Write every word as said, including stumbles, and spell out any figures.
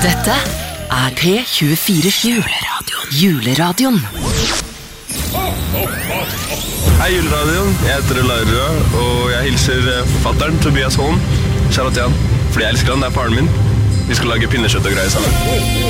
Dette er P tjuefire sju Juleradioen. Hei Juleradioen, jeg heter Laura, og jeg hilser forfatteren Tobias Holm. Kjære til han, fordi jeg elsker han, det er faren min. Vi skal lage pinnekjøtt og greier sammen.